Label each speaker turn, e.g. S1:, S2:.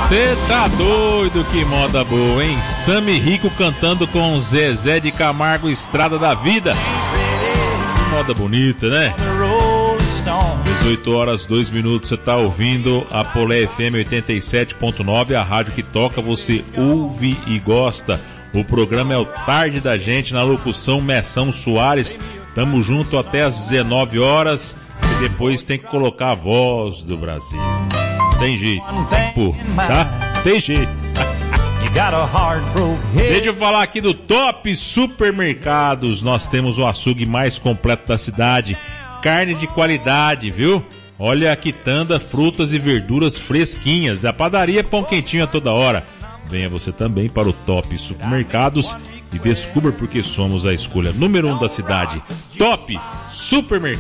S1: Cê tá doido, que moda boa, hein? Sammy Rico cantando com Zezé de Camargo, Estrada da Vida. Que moda bonita, né? 18 horas 2 minutos, você tá ouvindo a Polé FM 87.9, a rádio que toca, você ouve e gosta. O programa é o Tarde da Gente, na locução Messão Soares. Tamo junto até às 19 horas e depois tem que colocar a voz do Brasil. Tem jeito, tá? Tem jeito. Deixa eu falar aqui do Top Supermercados. Nós temos o açougue mais completo da cidade. Carne de qualidade, viu? Olha a quitanda, frutas e verduras fresquinhas. A padaria Pão Quentinho a toda hora. Venha você também para o Top Supermercados e descubra porque somos a escolha número 1 da cidade. Top Supermercados.